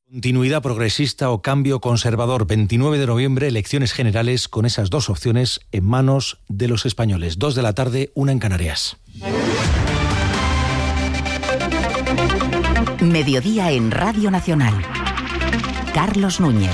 Continuidad progresista o cambio conservador. 29 de noviembre, elecciones generales con esas dos opciones en manos de los españoles. 2 de la tarde, 1 en Canarias. Mediodía en Radio Nacional. Carlos Núñez.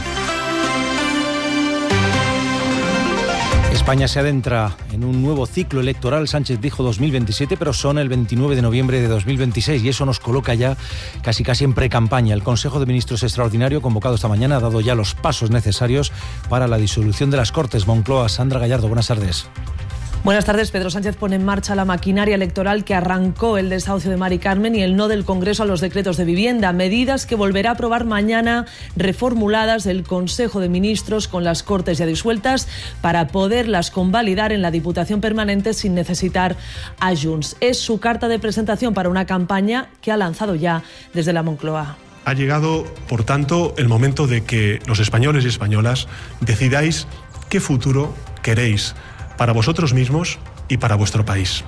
España se adentra en un nuevo ciclo electoral. Sánchez dijo 2027, pero son el 29 de noviembre de 2026 y eso nos coloca ya casi en pre-campaña. El Consejo de Ministros extraordinario convocado esta mañana ha dado ya los pasos necesarios para la disolución de las Cortes. Moncloa, Sandra Gallardo, buenas tardes. Buenas tardes. Pedro Sánchez pone en marcha la maquinaria electoral que arrancó el desahucio de Mari Carmen y el no del Congreso a los decretos de vivienda, medidas que volverá a aprobar mañana, reformuladas del Consejo de Ministros con las Cortes ya disueltas para poderlas convalidar en la Diputación Permanente sin necesitar a Junts. Es su carta de presentación para una campaña que ha lanzado ya desde la Moncloa. Ha llegado, por tanto, el momento de que los españoles y españolas decidáis qué futuro queréis para vosotros mismos y para vuestro país.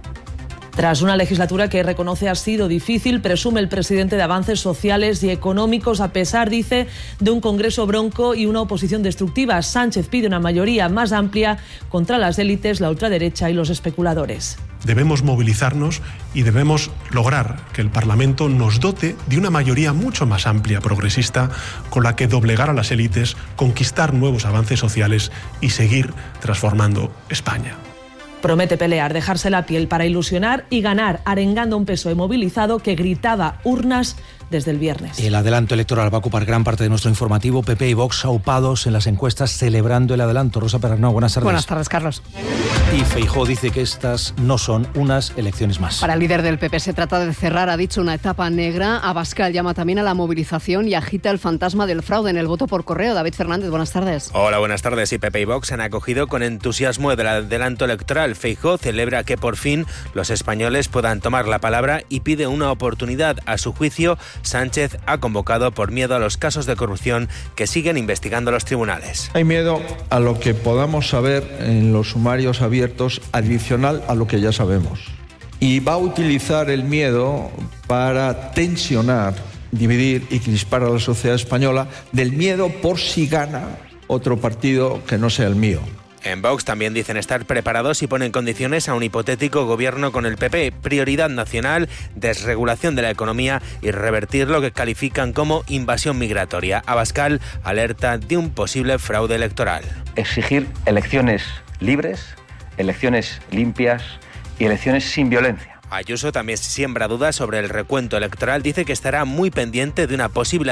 Tras una legislatura que reconoce ha sido difícil, presume el presidente de avances sociales y económicos, a pesar, dice, de un Congreso bronco y una oposición destructiva. Sánchez pide una mayoría más amplia contra las élites, la ultraderecha y los especuladores. Debemos movilizarnos y debemos lograr que el Parlamento nos dote de una mayoría mucho más amplia, progresista, con la que doblegar a las élites, conquistar nuevos avances sociales y seguir transformando España. Promete pelear, dejarse la piel para ilusionar y ganar, arengando un PSOE movilizado que gritaba urnas desde el viernes. El adelanto electoral va a ocupar gran parte de nuestro informativo. PP y Vox aupados en las encuestas celebrando el adelanto. Rosa Perarnau, buenas tardes. Buenas tardes, Carlos. Y Feijóo dice que estas no son unas elecciones más. Para el líder del PP se trata de cerrar, ha dicho, una etapa negra. Abascal llama también a la movilización y agita el fantasma del fraude en el voto por correo. David Fernández, buenas tardes. Hola, buenas tardes. Y PP y Vox han acogido con entusiasmo el adelanto electoral. Feijóo celebra que por fin los españoles puedan tomar la palabra y pide una oportunidad. A su juicio, Sánchez ha convocado por miedo a los casos de corrupción que siguen investigando los tribunales. Hay miedo a lo que podamos saber en los sumarios abiertos adicional a lo que ya sabemos. Y va a utilizar el miedo para tensionar, dividir y crispar a la sociedad española, del miedo por si gana otro partido que no sea el mío. En Vox también dicen estar preparados y ponen condiciones a un hipotético gobierno con el PP. Prioridad nacional, desregulación de la economía y revertir lo que califican como invasión migratoria. Abascal alerta de un posible fraude electoral. Exigir elecciones libres, elecciones limpias y elecciones sin violencia. Ayuso también siembra dudas sobre el recuento electoral, dice que estará muy pendiente de una posible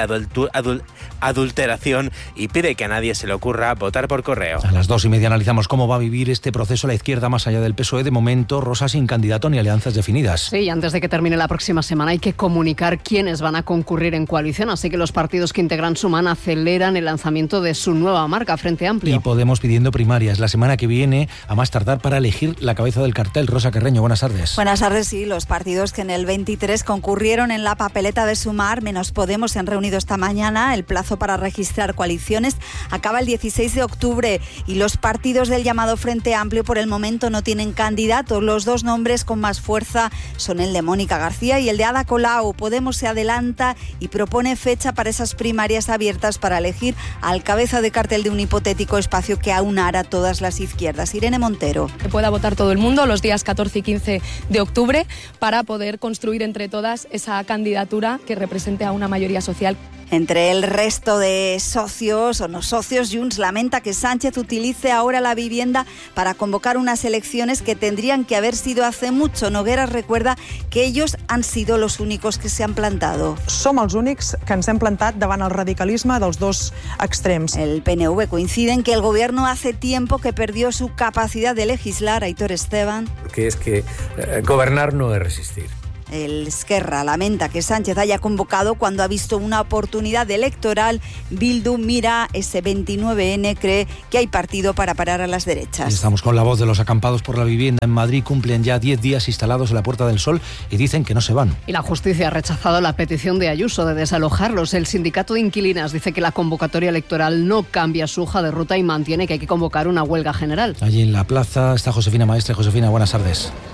adulteración y pide que a nadie se le ocurra votar por correo. A las 2:30 analizamos cómo va a vivir este proceso la izquierda más allá del PSOE. De momento, Rosa, sin candidato ni alianzas definidas. Sí, antes de que termine la próxima semana hay que comunicar quiénes van a concurrir en coalición, así que los partidos que integran Sumar aceleran el lanzamiento de su nueva marca, Frente Amplio. Y Podemos pidiendo primarias la semana que viene, a más tardar, para elegir la cabeza del cartel. Rosa Carreño, buenas tardes. Buenas tardes. Sí, los partidos que en el 23 concurrieron en la papeleta de Sumar, menos Podemos, se han reunido esta mañana. El plazo para registrar coaliciones acaba el 16 de octubre y los partidos del llamado Frente Amplio por el momento no tienen candidatos. Los dos nombres con más fuerza son el de Mónica García y el de Ada Colau. Podemos se adelanta y propone fecha para esas primarias abiertas para elegir al cabeza de cartel de un hipotético espacio que aunara todas las izquierdas. Irene Montero. Que pueda votar todo el mundo los días 14 y 15 de octubre para poder construir entre todas esa candidatura que represente a una mayoría social. Entre el resto de socios o no socios, Junts lamenta que Sánchez utilice ahora la vivienda para convocar unas elecciones que tendrían que haber sido hace mucho. Nogueras recuerda que ellos han sido los únicos que se han plantado. Som els únics que ens hem plantat davant el radicalisme dels dos extrems. El PNV coincide en que el gobierno hace tiempo que perdió su capacidad de legislar. Aitor Esteban. Que es que gobernar no es resistir. El Esquerra lamenta que Sánchez haya convocado cuando ha visto una oportunidad electoral. Bildu mira ese 29N, cree que hay partido para parar a las derechas. Estamos con la voz de los acampados por la vivienda en Madrid. Cumplen ya 10 días instalados en la Puerta del Sol y dicen que no se van. Y la justicia ha rechazado la petición de Ayuso de desalojarlos. El sindicato de inquilinas dice que la convocatoria electoral no cambia su hoja de ruta y mantiene que hay que convocar una huelga general. Allí en la plaza está Josefina Maestre. Josefina, buenas tardes.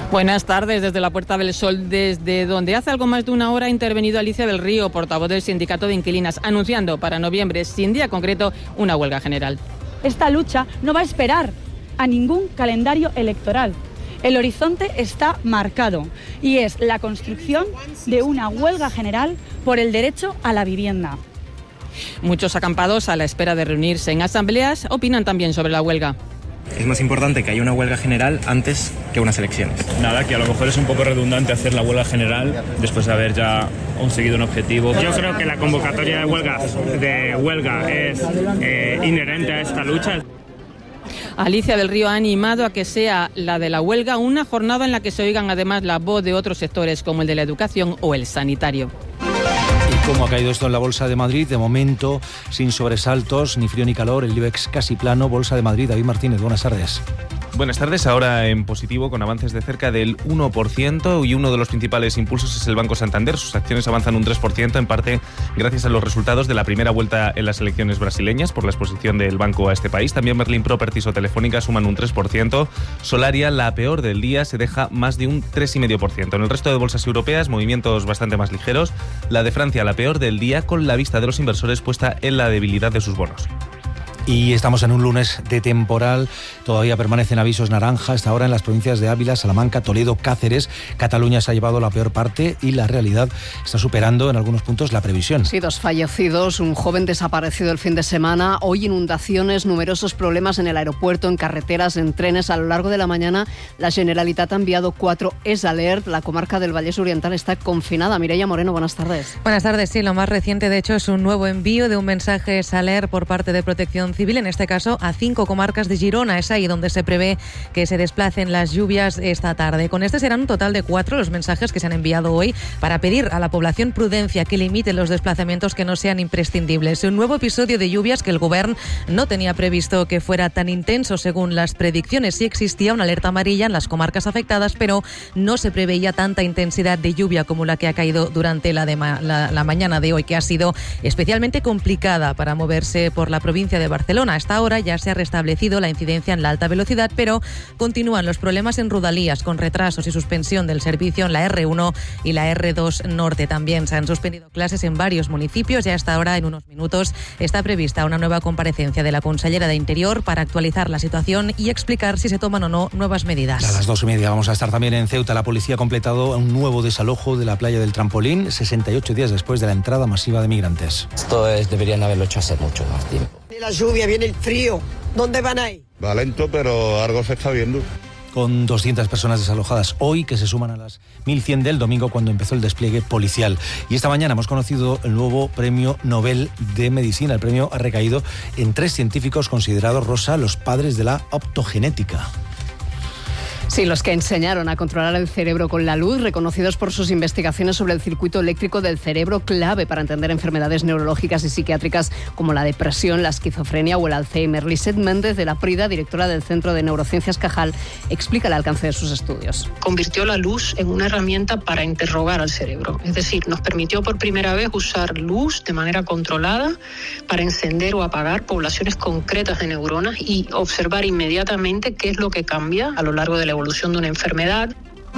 Buenas tardes desde la Puerta del Sol, desde donde hace algo más de una hora ha intervenido Alicia del Río, portavoz del Sindicato de Inquilinas, anunciando para noviembre, sin día concreto, una huelga general. Esta lucha no va a esperar a ningún calendario electoral. El horizonte está marcado y es la construcción de una huelga general por el derecho a la vivienda. Muchos acampados, a la espera de reunirse en asambleas, opinan también sobre la huelga. Es más importante que haya una huelga general antes que unas elecciones. Nada, que a lo mejor es un poco redundante hacer la huelga general después de haber ya conseguido un objetivo. Yo creo que la convocatoria de huelga es inherente a esta lucha. Alicia del Río ha animado a que sea la de la huelga una jornada en la que se oigan además la voz de otros sectores como el de la educación o el sanitario. ¿Cómo ha caído esto en la Bolsa de Madrid? De momento, sin sobresaltos, ni frío ni calor, el IBEX casi plano. Bolsa de Madrid, David Martínez, buenas tardes. Buenas tardes, ahora en positivo con avances de cerca del 1% y uno de los principales impulsos es el Banco Santander. Sus acciones avanzan un 3%, en parte gracias a los resultados de la primera vuelta en las elecciones brasileñas por la exposición del banco a este país. También Merlin Properties o Telefónica suman un 3%. Solaria, la peor del día, se deja más de un 3,5%. En el resto de bolsas europeas, movimientos bastante más ligeros. La de Francia, la peor del día, con la vista de los inversores puesta en la debilidad de sus bonos. Y estamos en un lunes de temporal, todavía permanecen avisos naranja hasta ahora en las provincias de Ávila, Salamanca, Toledo, Cáceres. Cataluña se ha llevado la peor parte y la realidad está superando en algunos puntos la previsión. Sí, 2 fallecidos, un joven desaparecido el fin de semana, hoy inundaciones, numerosos problemas en el aeropuerto, en carreteras, en trenes. A lo largo de la mañana la Generalitat ha enviado 4 ES Alert. La comarca del Vallés Oriental está confinada. Mireia Moreno, buenas tardes. Buenas tardes, sí, lo más reciente de hecho es un nuevo envío de un mensaje ES Alert por parte de Protección Civil, en este caso a 5 comarcas de Girona. Es ahí donde se prevé que se desplacen las lluvias esta tarde. Con este serán un total de 4 los mensajes que se han enviado hoy para pedir a la población prudencia, que limite los desplazamientos que no sean imprescindibles. Un nuevo episodio de lluvias que el Govern no tenía previsto que fuera tan intenso según las predicciones. Sí existía una alerta amarilla en las comarcas afectadas, pero no se preveía tanta intensidad de lluvia como la que ha caído durante la mañana de hoy, que ha sido especialmente complicada para moverse por la provincia de Barcelona. Hasta ahora ya se ha restablecido la incidencia en la alta velocidad, pero continúan los problemas en Rodalías, con retrasos y suspensión del servicio en la R1 y la R2 Norte. También se han suspendido clases en varios municipios y hasta ahora, en unos minutos, está prevista una nueva comparecencia de la consellera de Interior para actualizar la situación y explicar si se toman o no nuevas medidas. A las 2:30 vamos a estar también en Ceuta. La policía ha completado un nuevo desalojo de la playa del Trampolín, 68 días después de la entrada masiva de migrantes. Deberían haberlo hecho hace mucho más tiempo. La lluvia, viene el frío. ¿Dónde van ahí? Va lento, pero algo se está viendo. Con 200 personas desalojadas hoy, que se suman a las 1.100 del domingo, cuando empezó el despliegue policial. Y esta mañana hemos conocido el nuevo Premio Nobel de Medicina. El premio ha recaído en 3 científicos considerados, Rosa, los padres de la optogenética. Sí, los que enseñaron a controlar el cerebro con la luz, reconocidos por sus investigaciones sobre el circuito eléctrico del cerebro, clave para entender enfermedades neurológicas y psiquiátricas como la depresión, la esquizofrenia o el Alzheimer. Lisette Méndez, de la Prida, directora del Centro de Neurociencias Cajal, explica el alcance de sus estudios. Convirtió la luz en una herramienta para interrogar al cerebro. Es decir, nos permitió por primera vez usar luz de manera controlada para encender o apagar poblaciones concretas de neuronas y observar inmediatamente qué es lo que cambia a lo largo de la evolución de una enfermedad.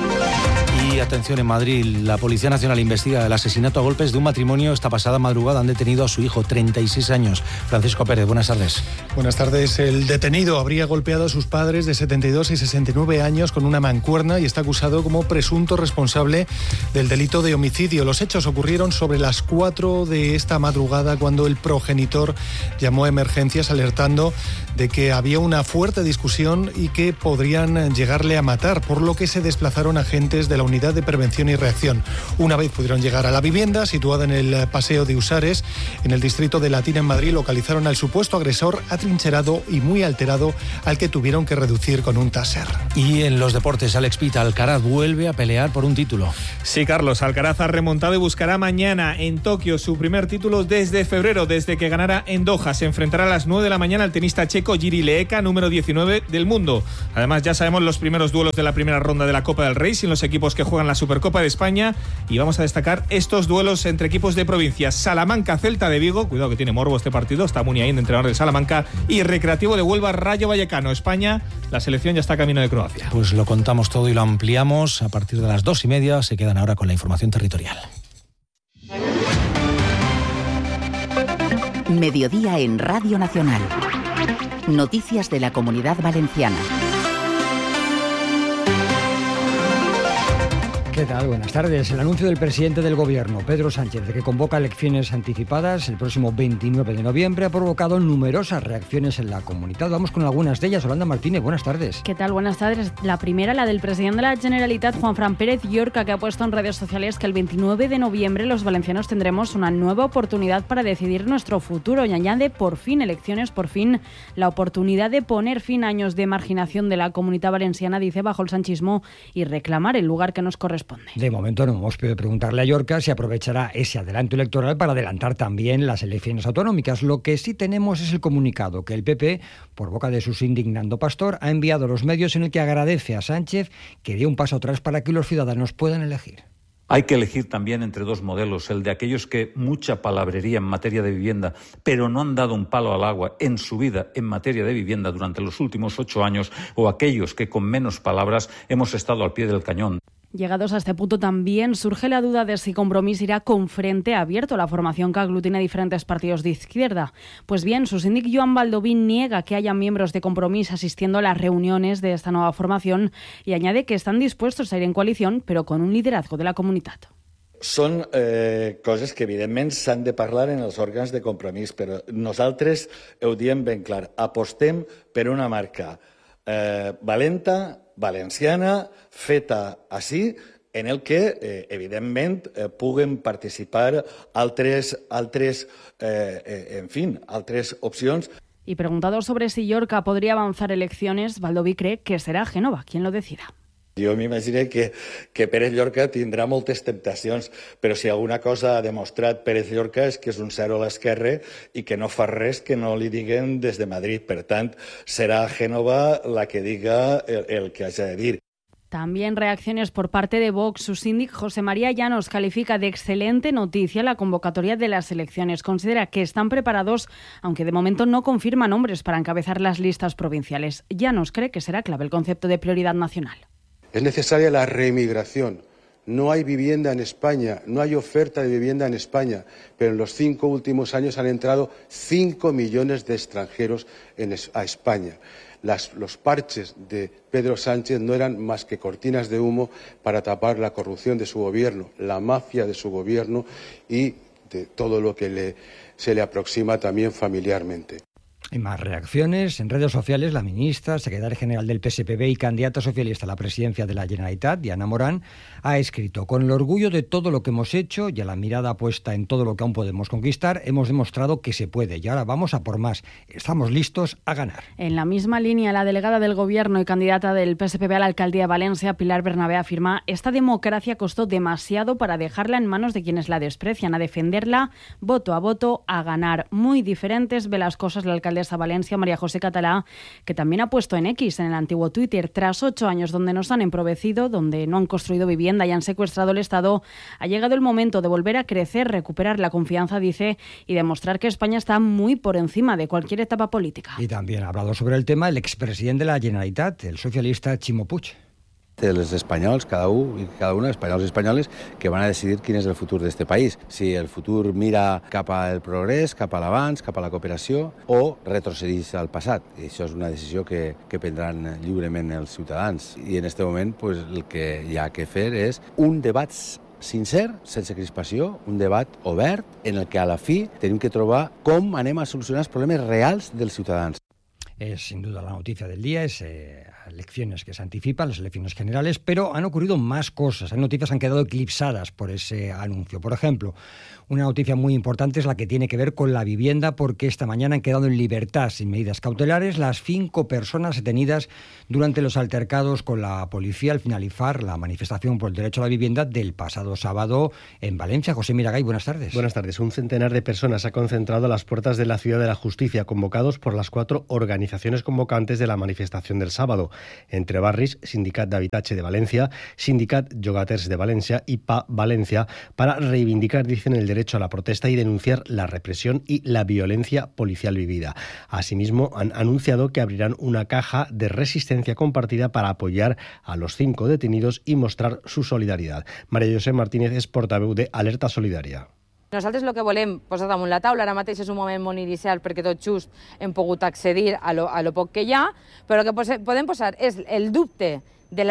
Y atención, en Madrid, la Policía Nacional investiga el asesinato a golpes de un matrimonio. Esta pasada madrugada han detenido a su hijo, 36 años. Francisco Pérez, buenas tardes. Buenas tardes. El detenido habría golpeado a sus padres de 72 y 69 años con una mancuerna y está acusado como presunto responsable del delito de homicidio. Los hechos ocurrieron sobre las 4 de esta madrugada, cuando el progenitor llamó a emergencias alertando de que había una fuerte discusión y que podrían llegarle a matar, por lo que se desplazaron agentes de la Unidad de Prevención y Reacción. Una vez pudieron llegar a la vivienda, situada en el Paseo de Usares, en el distrito de Latina, en Madrid, localizaron al supuesto agresor atrincherado y muy alterado, al que tuvieron que reducir con un taser. Y en los deportes, Alex Pita, Alcaraz vuelve a pelear por un título. Sí, Carlos, Alcaraz ha remontado y buscará mañana en Tokio su primer título desde febrero, desde que ganara en Doha. Se enfrentará a las 9 de la mañana al tenista checo Jiri Leeka, número 19 del mundo. Además, ya sabemos los primeros duelos de la primera ronda de la Copa del Rey, sin los equipos que juegan la Supercopa de España y vamos a destacar estos duelos entre equipos de provincias. Salamanca-Celta de Vigo, cuidado que tiene morbo este partido, está Muniain, entrenador de Salamanca, y Recreativo de Huelva, Rayo Vallecano. España, la selección ya está camino de Croacia. Pues lo contamos todo y lo ampliamos a partir de las 2:30. Se quedan ahora con la información territorial. Mediodía en Radio Nacional. Noticias de la Comunidad Valenciana. ¿Qué tal? Buenas tardes. El anuncio del presidente del Gobierno, Pedro Sánchez, de que convoca elecciones anticipadas el próximo 29 de noviembre ha provocado numerosas reacciones en la comunidad. Vamos con algunas de ellas. Yolanda Martínez, buenas tardes. ¿Qué tal? Buenas tardes. La primera, la del presidente de la Generalitat, Juanfran Pérez Llorca, que ha puesto en redes sociales que el 29 de noviembre los valencianos tendremos una nueva oportunidad para decidir nuestro futuro y añade por fin elecciones, por fin la oportunidad de poner fin a años de marginación de la comunidad valenciana, dice, bajo el sanchismo y reclamar el lugar que nos corresponde. De momento no hemos podido preguntarle a Llorca si aprovechará ese adelanto electoral para adelantar también las elecciones autonómicas. Lo que sí tenemos es el comunicado que el PP, por boca de su síndic Nando Pastor, ha enviado a los medios en el que agradece a Sánchez que dé un paso atrás para que los ciudadanos puedan elegir. Hay que elegir también entre dos modelos, el de aquellos que mucha palabrería en materia de vivienda, pero no han dado un palo al agua en su vida en materia de vivienda durante los últimos 8 años, o aquellos que con menos palabras hemos estado al pie del cañón. Llegados a este punto también surge la duda de si Compromís irá con frente abierto, la formación que aglutina diferentes partidos de izquierda. Pues bien, su síndic Joan Baldoví niega que haya miembros de Compromís asistiendo a las reuniones de esta nueva formación y añade que están dispuestos a ir en coalición, pero con un liderazgo de la comunitat. Són coses que evidentment s'han de parlar en els òrgans de Compromís, però nosaltres ho diem ben clar. Apostem per una marca valenta, valenciana, feta així, en el que, evidentment, puguen participar altres opcions. Y preguntado sobre si Llorca podría avanzar elecciones, Baldoví cree que será Génova quien lo decida. Jo m'imagino que Pérez Llorca tindrà moltes temptacions, però si alguna cosa ha demostrat Pérez Llorca és que és un zero a l'esquerra i que no fa res que no li diguen des de Madrid. Per tant, serà Génova la que diga el que hagi de dir. También reacciones por parte de Vox. Su síndic José María Llanos califica de excelente noticia la convocatoria de las elecciones. Considera que están preparados, aunque de momento no confirma nombres para encabezar las listas provinciales. Llanos cree que será clave el concepto de prioridad nacional. Es necesaria la reemigración. No hay vivienda en España, no hay oferta de vivienda en España, pero en los 5 últimos años han entrado 5 millones de extranjeros a España. Los parches de Pedro Sánchez no eran más que cortinas de humo para tapar la corrupción de su gobierno, la mafia de su gobierno y de todo lo que se le aproxima también familiarmente. Hay más reacciones. En redes sociales, la ministra, secretaria general del PSPB y candidata socialista a la presidencia de la Generalitat, Diana Morán, ha escrito: con el orgullo de todo lo que hemos hecho y a la mirada puesta en todo lo que aún podemos conquistar, hemos demostrado que se puede y ahora vamos a por más. Estamos listos a ganar. En la misma línea, la delegada del Gobierno y candidata del PSPB a la alcaldía de Valencia, Pilar Bernabé, afirma: esta democracia costó demasiado para dejarla en manos de quienes la desprecian. A defenderla, voto a voto, a ganar. Muy diferentes ve las cosas la alcaldesa Valencia, María José Catalá, que también ha puesto en X, en el antiguo Twitter: tras 8 años donde nos han empobrecido, donde no han construido vivienda y han secuestrado el Estado, ha llegado el momento de volver a crecer, recuperar la confianza, dice, y demostrar que España está muy por encima de cualquier etapa política. Y también ha hablado sobre el tema el expresidente de la Generalitat, el socialista Ximo Puig. De los españoles, cada una, españoles y españoles, que van a decidir quién es el futur d'este país. Si el futur mira cap al progrés, cap a l'avanç, cap a la cooperació, o retrocedeix al passat. I això és una decisió que prendran lliurement els ciutadans. I en aquest moment pues, el que hi ha que fer és un debat sincer, sense crispació, un debat obert, en el que a la fi tenim que trobar com anem a solucionar els problemes reals dels ciutadans. Es sin duda la noticia del día, es elecciones que se anticipan, las elecciones generales, pero han ocurrido más cosas. Hay noticias que han quedado eclipsadas por ese anuncio. Por ejemplo, una noticia muy importante es la que tiene que ver con la vivienda, porque esta mañana han quedado en libertad sin medidas cautelares las 5 personas detenidas durante los altercados con la policía al finalizar la manifestación por el derecho a la vivienda del pasado sábado en Valencia. José Miragay, buenas tardes. Buenas tardes. Un centenar de personas se ha concentrado a las puertas de la Ciudad de la Justicia, convocados por las 4 organizaciones organizaciones convocantes de la manifestación del sábado, entre Barris, Sindicat d'Habitatge de Valencia, Sindicat Llogaters de Valencia y PA Valencia, para reivindicar, dicen, el derecho a la protesta y denunciar la represión y la violencia policial vivida. Asimismo, han anunciado que abrirán una caja de resistencia compartida para apoyar a los 5 detenidos y mostrar su solidaridad. María José Martínez és portaveu de Alerta Solidària. Nosaltres el que volem posar damunt la taula, ara mateix és un moment molt inicial perquè tot just hem pogut accedir a lo poc que hi ha, però el que podem posar és el dubte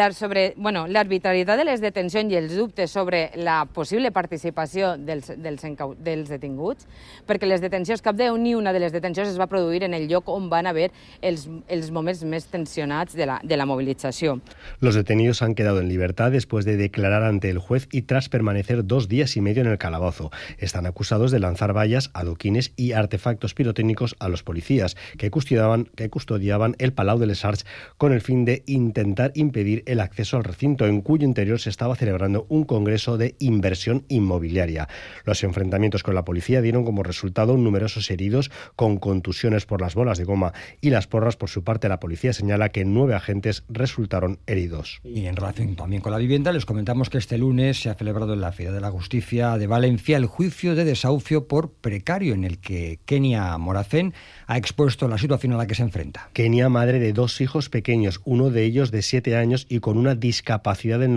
l'arbitrarietat de les detencions i els dubtes sobre la possible participació dels detinguts, perquè les detencions, cap ni una de les detencions es va produir en el lloc on van haver els moments més tensionats de la movilització. Los detenidos han quedado en libertad después de declarar ante el juez y tras permanecer 2 días y medio en el calabozo. Están acusados de lanzar vallas, adoquines y artefactos pirotécnicos a los policías que custodiaban el Palau de les Arts con el fin de intentar impedir el acceso al recinto, en cuyo interior se estaba celebrando un congreso de inversión inmobiliaria. Los enfrentamientos con la policía dieron como resultado numerosos heridos con contusiones por las bolas de goma y las porras. Por su parte, la policía señala que 9 agentes resultaron heridos. Y en relación también con la vivienda, les comentamos que este lunes se ha celebrado en la Ciudad de la Justicia de Valencia el juicio de desahucio por precario, en el que Kenia Moracén ha expuesto la situación a la que se enfrenta. Kenia, madre de 2 hijos pequeños, uno de ellos de 7 años y con una discapacidad del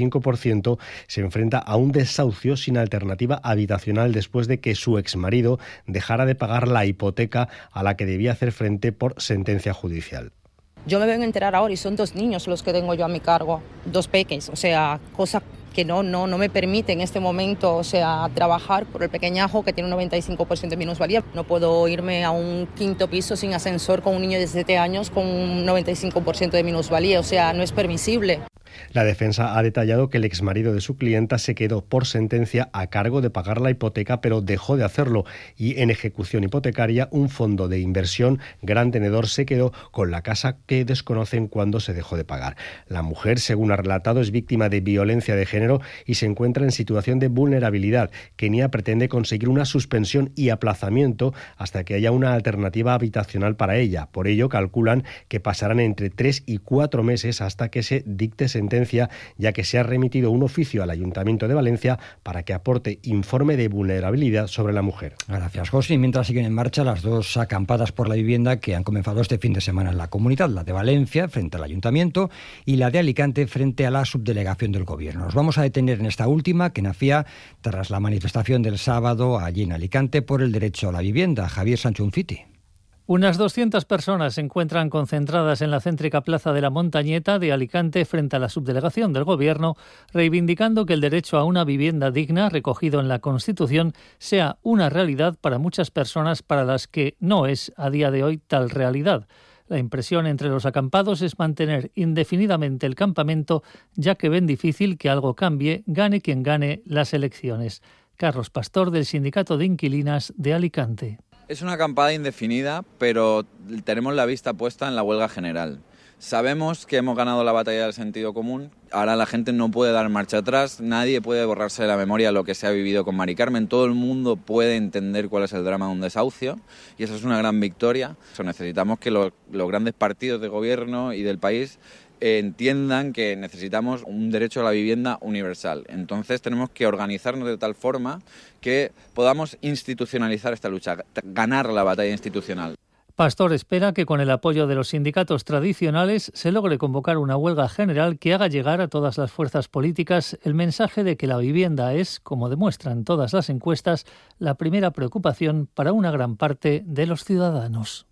95%, se enfrenta a un desahucio sin alternativa habitacional después de que su exmarido dejara de pagar la hipoteca a la que debía hacer frente por sentencia judicial. Yo me vengo a enterar ahora y son 2 niños los que tengo yo a mi cargo, 2 peques, o sea, cosa que no me permite en este momento, o sea, trabajar por el pequeñajo que tiene un 95% de minusvalía. No puedo irme a un 5º piso sin ascensor con un niño de 7 años con un 95% de minusvalía, o sea, no es permisible. La defensa ha detallado que el exmarido de su clienta se quedó por sentencia a cargo de pagar la hipoteca, pero dejó de hacerlo, y en ejecución hipotecaria un fondo de inversión gran tenedor se quedó con la casa que desconocen cuándo se dejó de pagar. La mujer, según ha relatado, es víctima de violencia de género y se encuentra en situación de vulnerabilidad. Kenia pretende conseguir una suspensión y aplazamiento hasta que haya una alternativa habitacional para ella. Por ello, calculan que pasarán entre 3 y 4 meses hasta que se dicte sentencia, ya que se ha remitido un oficio al Ayuntamiento de Valencia para que aporte informe de vulnerabilidad sobre la mujer. Gracias, José. Mientras siguen en marcha las 2 acampadas por la vivienda que han comenzado este fin de semana en la comunidad, la de Valencia frente al Ayuntamiento y la de Alicante frente a la subdelegación del Gobierno. Nos vamos a detener en esta última, que nacía tras la manifestación del sábado allí en Alicante por el derecho a la vivienda. Javier Sancho Unfiti. Unas 200 personas se encuentran concentradas en la céntrica plaza de la Montañeta de Alicante frente a la subdelegación del Gobierno, reivindicando que el derecho a una vivienda digna, recogido en la Constitución, sea una realidad para muchas personas para las que no es a día de hoy tal realidad. La impresión entre los acampados es mantener indefinidamente el campamento, ya que ven difícil que algo cambie, gane quien gane las elecciones. Carlos Pastor, del Sindicato de Inquilinas de Alicante. Es una acampada indefinida, pero tenemos la vista puesta en la huelga general. Sabemos que hemos ganado la batalla del sentido común, ahora la gente no puede dar marcha atrás, nadie puede borrarse de la memoria lo que se ha vivido con Mari Carmen, todo el mundo puede entender cuál es el drama de un desahucio y eso es una gran victoria. Necesitamos que los grandes partidos de gobierno y del país entiendan que necesitamos un derecho a la vivienda universal. Entonces tenemos que organizarnos de tal forma que podamos institucionalizar esta lucha, ganar la batalla institucional. Pastor espera que con el apoyo de los sindicatos tradicionales se logre convocar una huelga general que haga llegar a todas las fuerzas políticas el mensaje de que la vivienda es, como demuestran todas las encuestas, la primera preocupación para una gran parte de los ciudadanos.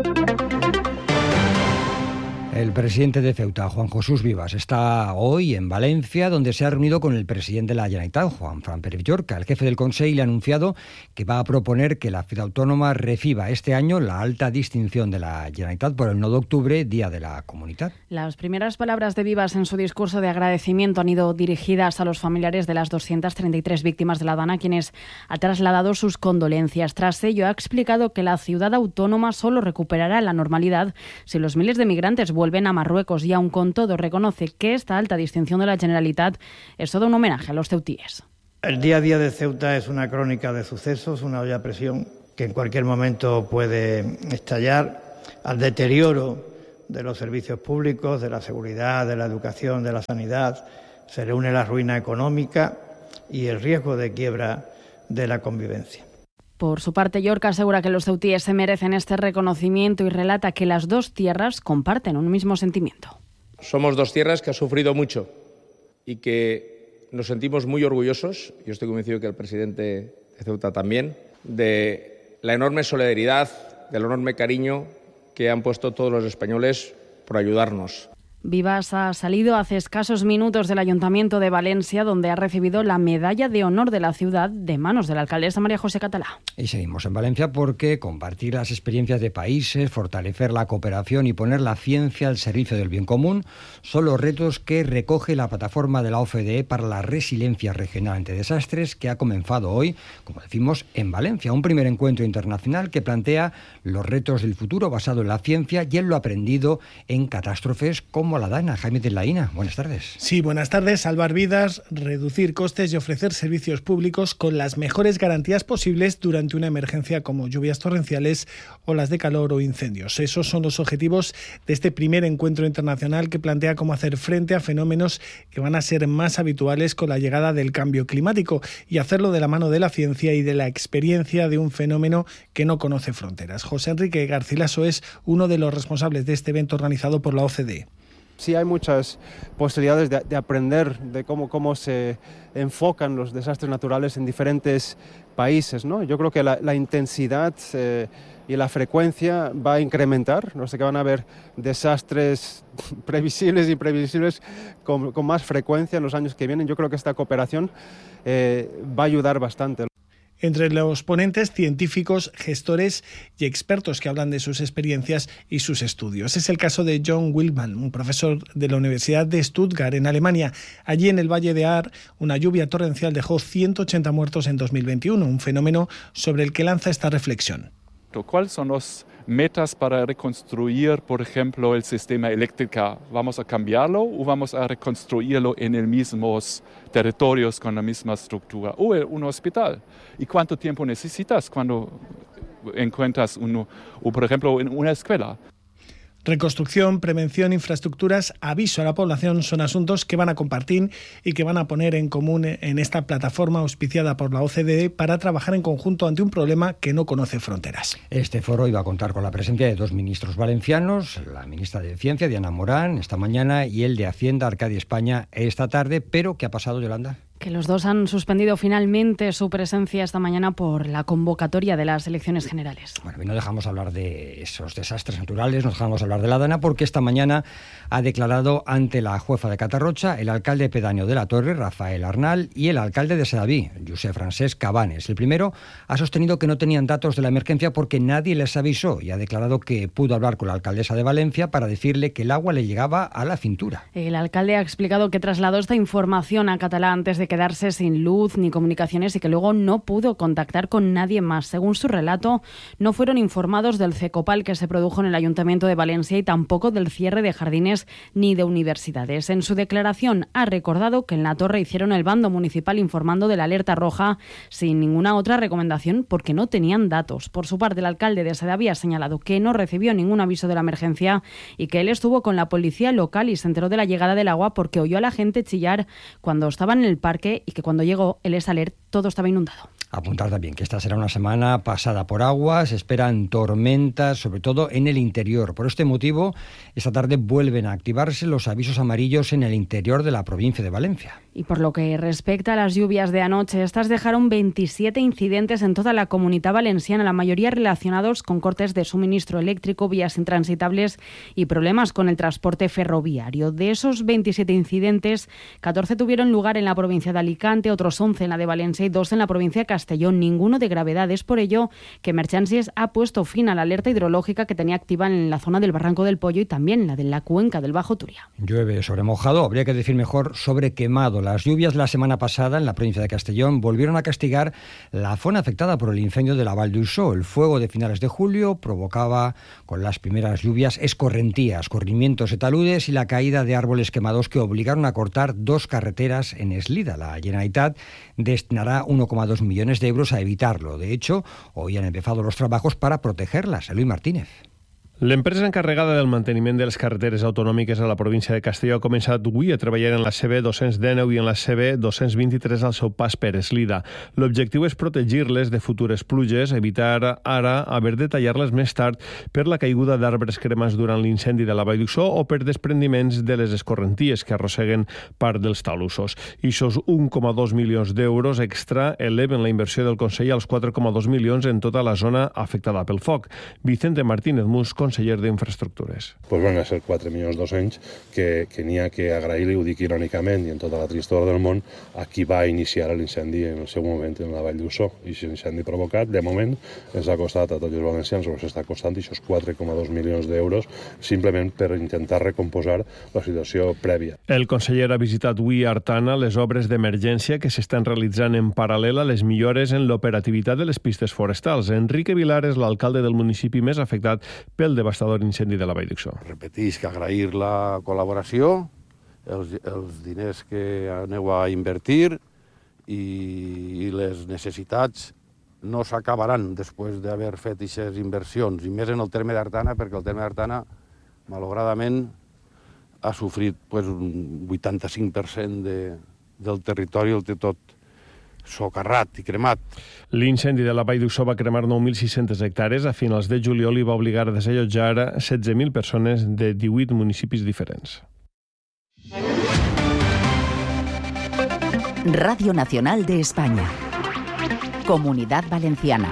El presidente de Ceuta, Juan Jesús Vivas, está hoy en Valencia, donde se ha reunido con el presidente de la Generalitat, Juanfran Pérez Llorca. El jefe del Consell le ha anunciado que va a proponer que la ciudad autónoma reciba este año la alta distinción de la Generalitat por el 9 de octubre, Día de la Comunitat. Las primeras palabras de Vivas en su discurso de agradecimiento han ido dirigidas a los familiares de las 233 víctimas de la Dana, quienes ha trasladado sus condolencias. Tras ello, ha explicado que la ciudad autónoma solo recuperará la normalidad si los miles de migrantes vuelven a Marruecos, y aun con todo reconoce que esta alta distinción de la Generalitat es todo un homenaje a los ceutíes. El día a día de Ceuta es una crónica de sucesos, una olla a presión que en cualquier momento puede estallar. al deterioro de los servicios públicos, de la seguridad, de la educación, de la sanidad. Se le une la ruina económica y el riesgo de quiebra de la convivencia. Por su parte, Llorca asegura que los ceutíes se merecen este reconocimiento y relata que las dos tierras comparten un mismo sentimiento. Somos dos tierras que han sufrido mucho y que nos sentimos muy orgullosos, yo estoy convencido que el presidente de Ceuta también, de la enorme solidaridad, del enorme cariño que han puesto todos los españoles por ayudarnos. Vivas ha salido hace escasos minutos del Ayuntamiento de Valencia, donde ha recibido la medalla de honor de la ciudad de manos de la alcaldesa María José Catalá. Y seguimos en Valencia porque compartir las experiencias de países, fortalecer la cooperación y poner la ciencia al servicio del bien común son los retos que recoge la plataforma de la OCDE para la resiliencia regional ante desastres, que ha comenzado hoy, como decimos, en Valencia. Un primer encuentro internacional que plantea los retos del futuro basado en la ciencia y en lo aprendido en catástrofes como la Dana. Jaime de Laína, buenas tardes. Sí, buenas tardes. Salvar vidas, reducir costes y ofrecer servicios públicos con las mejores garantías posibles durante una emergencia como lluvias torrenciales, olas de calor o incendios. Esos son los objetivos de este primer encuentro internacional que plantea cómo hacer frente a fenómenos que van a ser más habituales con la llegada del cambio climático y hacerlo de la mano de la ciencia y de la experiencia de un fenómeno que no conoce fronteras. José Enrique Garcilaso es uno de los responsables de este evento organizado por la OCDE. Sí, hay muchas posibilidades de aprender de cómo se enfocan los desastres naturales en diferentes países, ¿no? Yo creo que la intensidad y la frecuencia va a incrementar. No sé, que van a haber desastres previsibles e imprevisibles con más frecuencia en los años que vienen. Yo creo que esta cooperación va a ayudar bastante. Entre los ponentes, científicos, gestores y expertos que hablan de sus experiencias y sus estudios. Es el caso de John Willman, un profesor de la Universidad de Stuttgart, en Alemania. Allí en el Valle de Ahr, una lluvia torrencial dejó 180 muertos en 2021, un fenómeno sobre el que lanza esta reflexión. ¿Cuáles son las metas para reconstruir, por ejemplo, el sistema eléctrico? ¿Vamos a cambiarlo o vamos a reconstruirlo en los mismos territorios con la misma estructura? O un hospital. ¿Y cuánto tiempo necesitas cuando encuentras uno, o por ejemplo, en una escuela? Reconstrucción, prevención, infraestructuras, aviso a la población son asuntos que van a compartir y que van a poner en común en esta plataforma auspiciada por la OCDE para trabajar en conjunto ante un problema que no conoce fronteras. Este foro iba a contar con la presencia de dos ministros valencianos, la ministra de Ciencia, Diana Morán, esta mañana, y el de Hacienda, Arcadia España, esta tarde. ¿Pero qué ha pasado, Yolanda? Que los dos han suspendido finalmente su presencia esta mañana por la convocatoria de las elecciones generales. Bueno, y no dejamos hablar de esos desastres naturales, no dejamos hablar de la Dana, porque esta mañana ha declarado ante la jueza de Catarrocha el alcalde pedáneo de La Torre, Rafael Arnal, y el alcalde de Sedaví, Josep Francesc Cabanes. El primero ha sostenido que no tenían datos de la emergencia porque nadie les avisó y ha declarado que pudo hablar con la alcaldesa de Valencia para decirle que el agua le llegaba a la cintura. El alcalde ha explicado que trasladó esta información a Catalá antes de quedarse sin luz ni comunicaciones y que luego no pudo contactar con nadie más. Según su relato, no fueron informados del cecopal que se produjo en el Ayuntamiento de Valencia y tampoco del cierre de jardines ni de universidades. En su declaración ha recordado que en La Torre hicieron el bando municipal informando de la alerta roja sin ninguna otra recomendación porque no tenían datos. Por su parte, el alcalde de Sedaví ha señalado que no recibió ningún aviso de la emergencia y que él estuvo con la policía local y se enteró de la llegada del agua porque oyó a la gente chillar cuando estaban en el parque y que cuando llegó el Esaler todo estaba inundado. Apuntar también que esta será una semana pasada por agua, se esperan tormentas, sobre todo en el interior. Por este motivo, esta tarde vuelven a activarse los avisos amarillos en el interior de la provincia de Valencia. Y por lo que respecta a las lluvias de anoche, estas dejaron 27 incidentes en toda la Comunidad Valenciana, la mayoría relacionados con cortes de suministro eléctrico, vías intransitables y problemas con el transporte ferroviario. De esos 27 incidentes, 14 tuvieron lugar en la provincia de Alicante, otros 11 en la de Valencia y 2 en la provincia de Castellón, ninguno de gravedad. Es por ello que Emergencies ha puesto fin a la alerta hidrológica que tenía activa en la zona del Barranco del Pollo y también la de la cuenca del Bajo Turia. Llueve sobre mojado, habría que decir mejor sobre quemado. Las lluvias la semana pasada en la provincia de Castellón volvieron a castigar la zona afectada por el incendio de la Val d'Uixó. El fuego de finales de julio provocaba con las primeras lluvias escorrentías, corrimientos de taludes y la caída de árboles quemados que obligaron a cortar 2 carreteras en Eslida. La Generalitat destinará 1,2 millones de euros a evitarlo. De hecho, hoy han empezado los trabajos para protegerlas. Eloy Martínez. L'empresa encarregada del manteniment de les carreteres autonòmiques a la província de Castelló ha començat avui a treballar en la CB219 i en la CB223 al seu pas per Eslida. L'objectiu és protegir-les de futures pluges, evitar ara haver de tallar-les més tard per la caiguda d'arbres cremats durant l'incendi de la Vall d'Uixó o per desprendiments de les escorrenties que arrosseguen part dels talussos. I aquests 1,2 milions d'euros extra eleven la inversió del Consell als 4,2 milions en tota la zona afectada pel foc. Vicente Martínez Mus, conseller d'Infraestructures. Pues van a ser 4.200.000 que n'hi ha que agrair-li, ho dic irònicament, i en tota la tristor del món, a qui va iniciar l'incendi en el seu moment en la Vall d'Uixó. I aquest incendi provocat, de moment, ens ha costat a tots els valencians, o s'està costant aquests 4,2 milions d'euros, simplement per intentar recomposar la situació prèvia. El conseller ha visitat avui a Artana les obres d'emergència que s'estan realitzant en paral·lel a les millores en l'operativitat de les pistes forestals. Enrique Vilar és l'alcalde del municipi més afectat pel devastador incendi de la Vall d'Uixó. Repeteix que agrair la col·laboració, els diners que aneu a invertir i les necessitats no s'acabaran després d'haver fet aquestes inversions, i més en el terme d'Artana, perquè el terme d'Artana, malauradament, ha sofrit un 85% del territori, el té tot socarrat i cremat. L'incendi de la Vall d'Uixó va cremar 9.600 hectàrees. A finals de juliol i va obligar a desallotjar 16.000 persones de 18 municipis diferents. Radio Nacional de España. Comunidad Valenciana.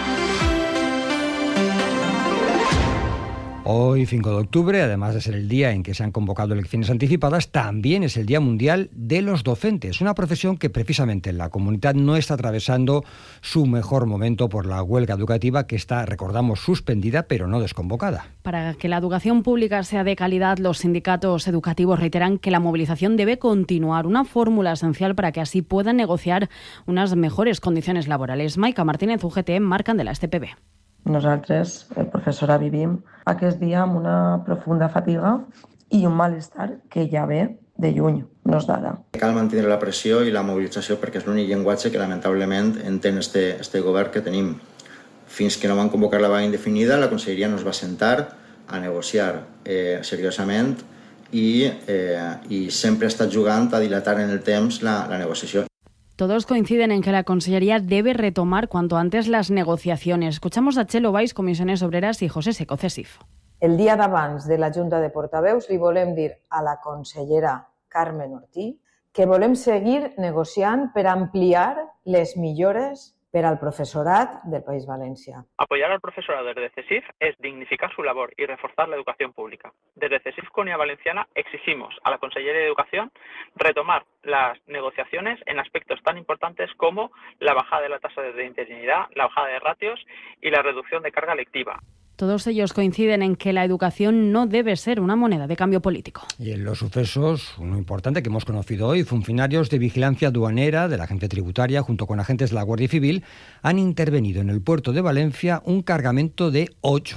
Hoy, 5 de octubre, además de ser el día en que se han convocado elecciones anticipadas, también es el Día Mundial de los Docentes, una profesión que precisamente en la comunidad no está atravesando su mejor momento por la huelga educativa que está, recordamos, suspendida pero no desconvocada. Para que la educación pública sea de calidad, los sindicatos educativos reiteran que la movilización debe continuar, una fórmula esencial para que así puedan negociar unas mejores condiciones laborales. Maica Martínez, UGT, marcan de la STPB. Nosaltres, el professorat, vivim aquest dia amb una profunda fatiga i un malestar que ja ve de lluny, no és d'ara. Cal mantenir la pressió i la mobilització perquè és l'únic llenguatge que lamentablement entén este govern que tenim. Fins que no van convocar la vaga indefinida, la Conselleria no es va sentar a negociar seriosament i sempre ha estat jugant a dilatar en el temps la negociació. Todos coinciden en que la Consellería debe retomar cuanto antes las negociaciones. Escuchamos a Txelo Valls, Comisiones Obreras, i José Seco, CESIF. El dia d'abans de la Junta de Portaveus li volem dir a la consellera Carmen Ortí que volem seguir negociant per ampliar les millores per al profesorat del País Valencià. Apoyar al profesorado desde CESIF es dignificar su labor y reforzar la educación pública. Desde CESIF Comunidad Valenciana exigimos a la Consellería de Educación retomar las negociaciones en aspectos tan importantes como la bajada de la tasa de interinidad, la bajada de ratios y la reducción de carga lectiva. Todos ellos coinciden en que la educación no debe ser una moneda de cambio político. Y en los sucesos, uno importante que hemos conocido hoy, funcionarios de vigilancia aduanera de la Agencia Tributaria junto con agentes de la Guardia Civil han intervenido en el puerto de Valencia un cargamento de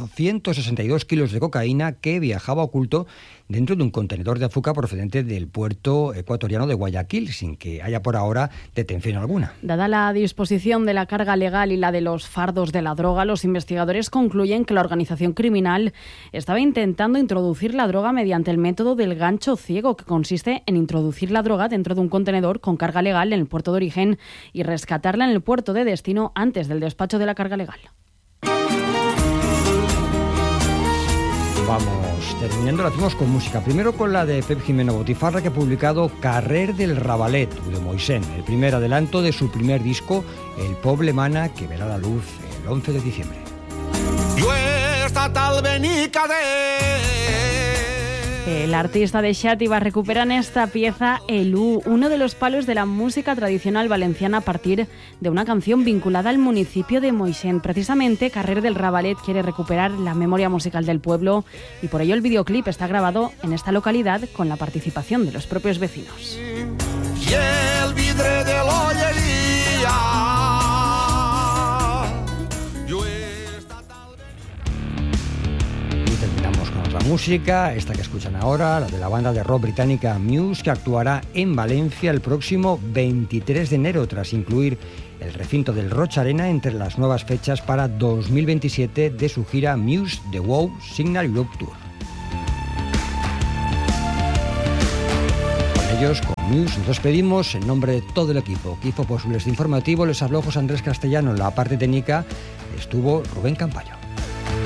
862 kilos de cocaína que viajaba oculto dentro de un contenedor de azúcar procedente del puerto ecuatoriano de Guayaquil, sin que haya por ahora detención alguna. Dada la disposición de la carga legal y la de los fardos de la droga, los investigadores concluyen que la organización criminal estaba intentando introducir la droga mediante el método del gancho ciego, que consiste en introducir la droga dentro de un contenedor con carga legal en el puerto de origen y rescatarla en el puerto de destino antes del despacho de la carga legal. Vamos terminando, lo hacemos con música. Primero con la de Pep Jimeno Botifarra, que ha publicado Carrer del Rabalet, de Moisén, el primer adelanto de su primer disco, El Poble Mana, que verá la luz el 11 de diciembre. El artista de Xàtiva recupera en esta pieza el uno de los palos de la música tradicional valenciana a partir de una canción vinculada al municipio de Moixent. Precisamente, Carrer del Rabalet quiere recuperar la memoria musical del pueblo y por ello el videoclip está grabado en esta localidad con la participación de los propios vecinos. Y el vidre de l'olleria. Y terminamos con otra música, esta que escuchan ahora, la de la banda de rock británica Muse, que actuará en Valencia el próximo 23 de enero, tras incluir el recinto del Rocha Arena entre las nuevas fechas para 2027 de su gira Muse The Wow Signal Europe Tour. Con ellos, con Muse, nos despedimos en nombre de todo el equipo que hizo posible este informativo. Les habló José Andrés Castellano. En la parte técnica estuvo Rubén Campayo.